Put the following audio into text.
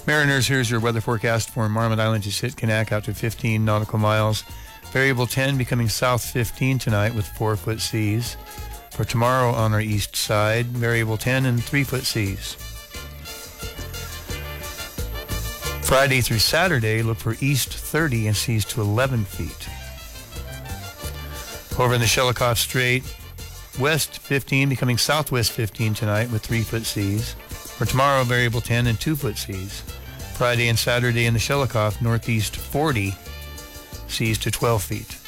Mariners, here's your weather forecast for Marmot Island to Sitkinak out to 15 nautical miles. Variable 10 becoming south 15 tonight with 4-foot seas. For tomorrow on our east side, variable 10 and 3-foot seas. Friday through Saturday, look for east 30 and seas to 11 feet. Over in the Shelikof Strait, west 15 becoming southwest 15 tonight with 3-foot seas. For tomorrow, variable 10 and 2-foot seas. Friday and Saturday in the Shelikof, northeast 40, seas to 12 feet.